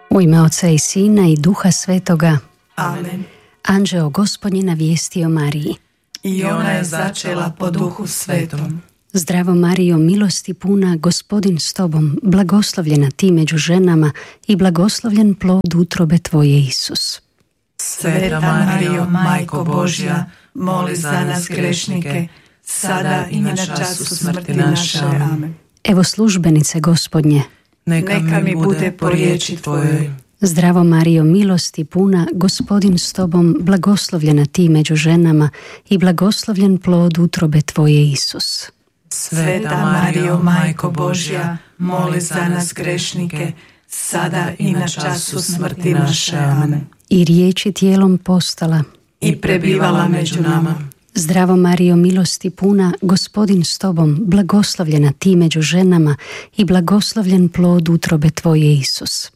U ime Oca i Sina i Duha Svetoga. Amen. Anđeo Gospodnji navijestio Mariji. I ona je začela po Duhu Svetom. Zdravo Marijo, milosti puna, Gospodin s tobom, blagoslovljena ti među ženama i blagoslovljen plod utrobe tvoje, Isus. Sveta Marijo, Majko Božja, moli za nas grešnike, sada i na času smrti naše. Amen. Evo službenice Gospodnje. Neka mi bude po riječi tvojoj. Zdravo Marijo, milosti puna, Gospodin s tobom, blagoslovljena ti među ženama i blagoslovljen plod utrobe tvoje, Isus. Sveta Marijo, Majko Božja, moli za nas grešnike, sada i na času smrti naše. Amen. I riječi tijelom postala I prebivala među nama. Zdravo Marijo, milosti puna, Gospodin s tobom, blagoslovljena ti među ženama i blagoslovljen plod utrobe tvoje, Isus.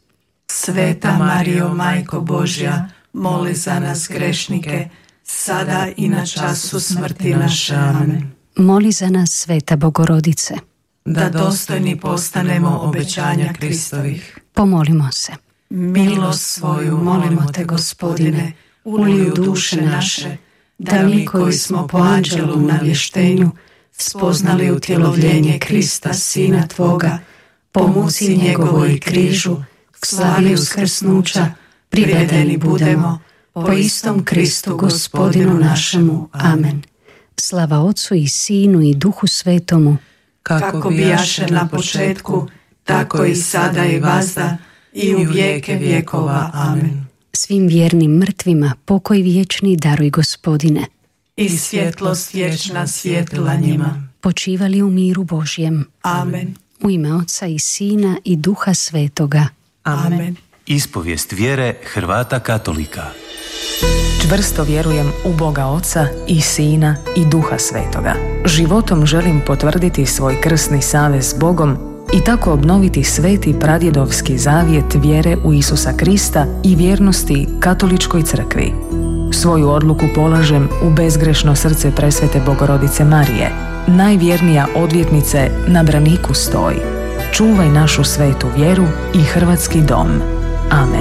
Sveta Marijo, Majko Božja, moli za nas grešnike, sada i na času smrti naše. Amen. Moli za nas, Sveta Bogorodice, Da dostojni postanemo obećanja Kristovih. pomolimo se. Milost svoju molimo te, Gospodine, ulij u duše naše, da mi koji smo po anđelu navještenju spoznali utjelovljenje Krista, Sina Tvoga, po muci njegovoj i križu, k slavi uskrsnuća, privedeni budemo po istom Kristu Gospodinu našemu. Amen. Slava Otcu i Sinu i Duhu Svetomu, Kako bijaše na početku, tako i sada i vazda, i u vijeke vjekova. Amen. svim vjernim mrtvima pokoj vječni daruj, Gospodine. I svjetlost vječna svjetlila njima. Počivali u miru Božjem. Amen. U ime Oca i Sina i Duha Svetoga. Amen. Ispovijest vjere Hrvata katolika. Čvrsto vjerujem u Boga Oca i Sina i Duha Svetoga. Životom želim potvrditi svoj krsni savez s Bogom i tako obnoviti sveti pradjedovski zavjet vjere u Isusa Krista i vjernosti Katoličkoj crkvi. Svoju odluku polažem u bezgrešno srce presvete Bogorodice Marije. Najvjernija odvjetnice na braniku stoji. Čuvaj našu svetu vjeru i hrvatski dom. Amen.